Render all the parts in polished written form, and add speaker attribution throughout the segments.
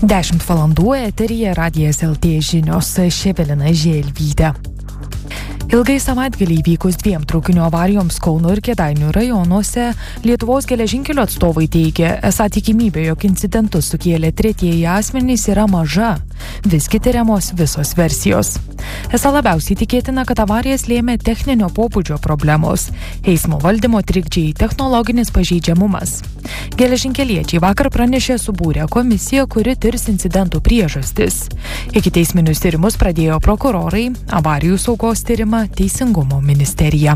Speaker 1: 10 valandų eteryje Radijas LT žinios, Evelina Želvytė. Ilgai savaitgalį įvykus 2 traukinio avarijoms Kauno ir Kėdainių rajonuose, Lietuvos geležinkelio atstovai teigia, esą tikimybė, jog incidentus sukėlė tretieji asmenys yra maža, visgi tiriamos visos versijos. Esą labiausiai tikėtina, kad avarijas lėmė techninio pobūdžio problemos, eismo valdymo trikdžiai, technologinis pažeidžiamumas. Geležinkeliečiai vakar pranešė subūrę komisiją, kuri tirs incidentų priežastis. Ikiteisminius tyrimus pradėjo prokurorai, avarijų saugos tyrimą Teisingumo ministerija.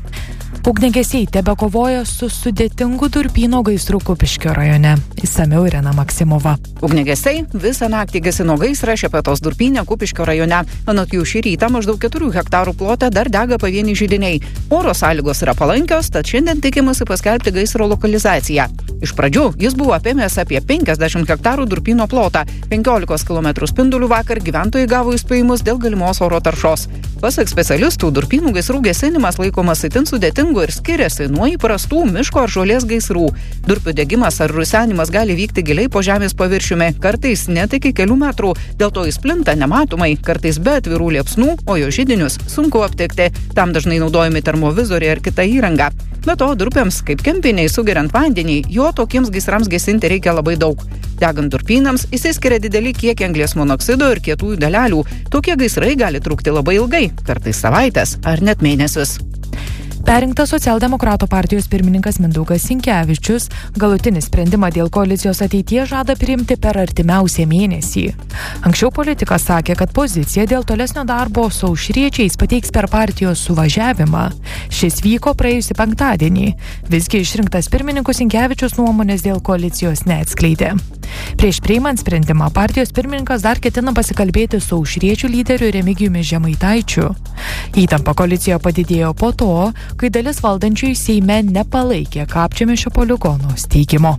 Speaker 1: Ugniagesiai tebekovoja su sudėtingu durpyno gaisru Kupiškio rajone. Išsamiau Irena Maksimova.
Speaker 2: Ugniagesiai visą naktį gesino gaisrą Šepetos durpyne Kupiškio rajone. Anot jų šį rytą maždaug 4 hektarų plote dar dega pavieniai židiniai. Oro sąlygos yra palankios, tad šiandien tikimasi paskelbti gaisro lokalizaciją. Iš pradžių jis buvo apėmęs apie 50 hektarų durpyno plotą. 15 km spindulių vakar gyventojai gavo įspėjimus dėl galimos oro taršos. Pasak specialistų, durpynų gaisrų gesinimas laikomas itin sudėtingu ir skiriasi nuo įprastų miško ar žolės gaisrų. Durpių degimas ar rusenimas gali vykti giliai po žemės paviršiumi, kartais net iki kelių metrų, dėl to jis plinta nematomai, kartais be atvirų liepsnų, o jo židinius sunku aptikti. Tam dažnai naudojami termovizoriai ar kita įranga. Be to, durpėms, kaip kempiniai sugeriant vandenį, jo tokiems gaisrams gesinti reikia labai daug. Degant durpynams išsiskiria dideli kiekiai anglies monoksido ir kietųjų dalelių. Tokie gaisrai gali trukti labai ilgai, kartais savaitės ar net mėnesius.
Speaker 1: Perrinktas Socialdemokratų partijos pirmininkas Mindaugas Sinkevičius galutinį sprendimą dėl koalicijos ateities žada priimti per artimiausią mėnesį. Anksčiau politikas sakė, kad poziciją dėl tolesnio darbo su aušriečiais pateiks per partijos suvažiavimą. Šis vyko praėjusį penktadienį. Visgi išrinktas pirmininkas Sinkevičius nuomonės dėl koalicijos neatskleidė. Prieš priimant sprendimą partijos pirmininkas dar ketina pasikalbėti su aušriečių lyderiu Remigijumi Žemaitaičiu. Įtampa koalicijoje padidėjo po to, kai dalis valdančiųjų Seime nepalaikė Kapčiamiesčio poligono steigimo.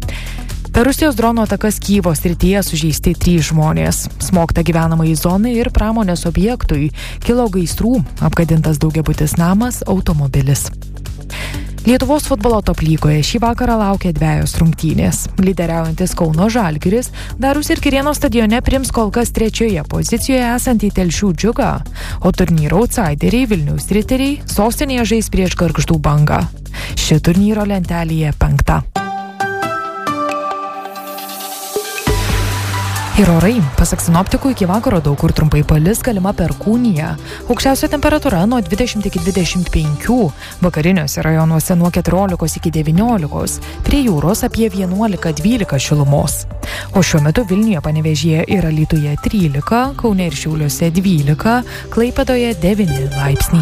Speaker 1: Per Rusijos drono atakas Kyjivo srityje sužeisti 3 žmonės. Smogta gyvenamai zonai ir pramonės objektui, kilo gaisrų, apgadintas daugiabutis namas, automobilis. Lietuvos futbolo top lygoje šį vakarą laukia 2 rungtynės. Lyderiaujantis Kauno Žalgiris Dariaus ir Girėno stadione priims kol kas 3 pozicijoje esantį Telšių Džiugą, o turnyro outsideriai Vilniaus Riteriai sostinėje žais prieš Gargždų Bangą. Ši turnyro lentelėje 5. Ir orai. Pasak sinoptikų, iki vakaro daug kur trumpai palis, galima perkūnija. Aukščiausia temperatūra nuo 20 iki 25, vakariniuose rajonuose nuo 14 iki 19, prie jūros apie 11-12 šilumos. O šiuo metu Vilniuje, Panevėžyje ir Alytuje 13, Kaune ir Šiauliuose 12, Klaipėdoje 9 laipsniai.